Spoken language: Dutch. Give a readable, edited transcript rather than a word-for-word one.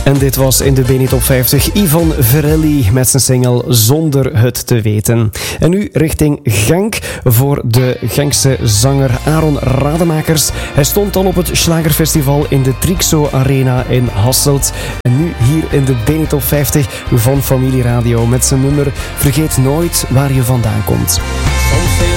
En dit was in de BNE Top 50 Ivan Verelli met zijn single Zonder het te weten. En nu richting Genk voor de Genkse zanger Aaron Rademakers. Hij stond al op het Schlagerfestival in de Trixo Arena in Hasselt. En nu hier in de BNE Top 50 van Familie Radio met zijn nummer Vergeet nooit waar je vandaan komt. Soms